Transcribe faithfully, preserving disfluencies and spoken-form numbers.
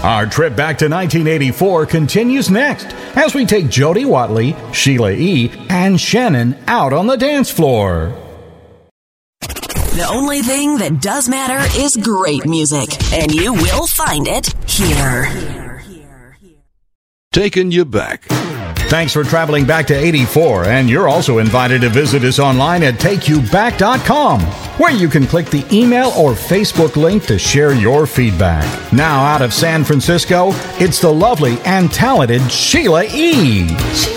Our trip back to nineteen eighty-four continues next as we take Jody Watley, Sheila E., and Shannon out on the dance floor. The only thing that does matter is great music, and you will find it here. Taking you back. Thanks for traveling back to eighty-four, and you're also invited to visit us online at take you back dot com, where you can click the email or Facebook link to share your feedback. Now out of San Francisco, it's the lovely and talented Sheila E.